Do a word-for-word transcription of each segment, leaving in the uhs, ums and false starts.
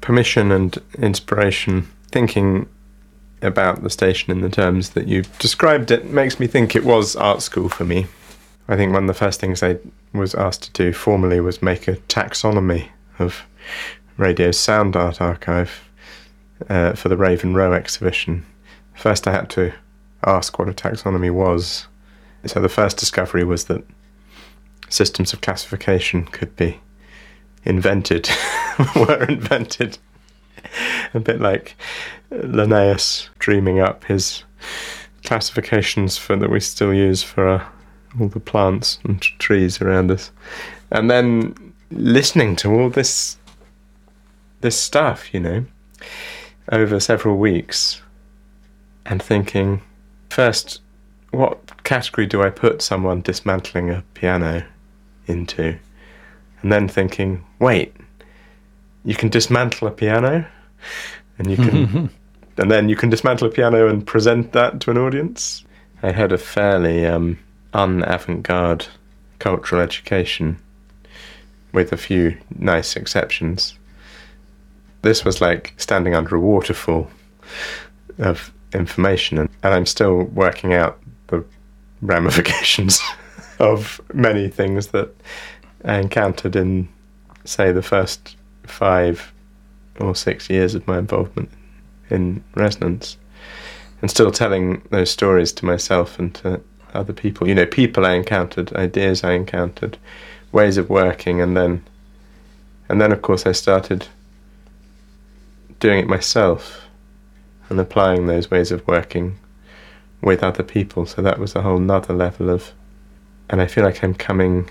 permission and inspiration, thinking about the station in the terms that you've described it makes me think it was art school for me. I think one of the first things I was asked to do formally was make a taxonomy of Radio's sound art archive uh, for the Raven Row exhibition. First I had to ask what a taxonomy was. So the first discovery was that systems of classification could be invented, were invented. A bit like Linnaeus dreaming up his classifications for that we still use for uh, all the plants and t- trees around us. And then listening to all this this stuff, you know, over several weeks, and thinking, first, what category do I put someone dismantling a piano into? And then thinking, wait, you can dismantle a piano, and you can, and then you can dismantle a piano and present that to an audience. I had a fairly um, un-avant-garde cultural education, with a few nice exceptions. This was like standing under a waterfall of information, and, and I'm still working out the ramifications of many things that I encountered in, say, the first five or six years of my involvement in Resonance, and still telling those stories to myself and to other people. You know, people I encountered, ideas I encountered, ways of working, and then, and then of course I started doing it myself and applying those ways of working with other people. So that was a whole nother level of, and I feel like I'm coming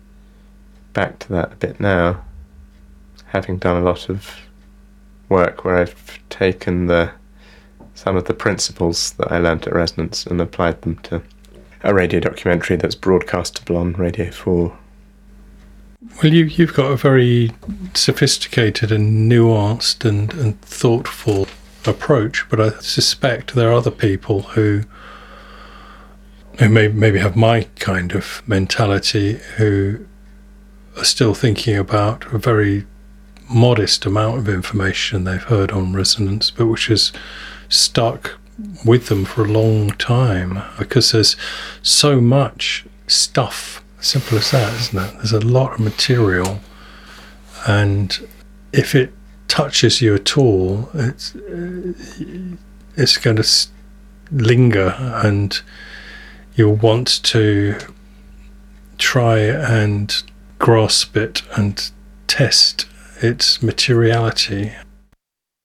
back to that a bit now, having done a lot of work where I've taken the some of the principles that I learnt at Resonance and applied them to a radio documentary that's broadcastable on Radio four. Well, you, you've got a very sophisticated and nuanced and, and thoughtful approach, but I suspect there are other people who who may maybe have my kind of mentality, who are still thinking about a very modest amount of information they've heard on Resonance, but which has stuck with them for a long time, because there's so much stuff. Simple as that, isn't it? There's a lot of material, and if it touches you at all, it's it's going to linger, and you'll want to try and grasp it and test its materiality.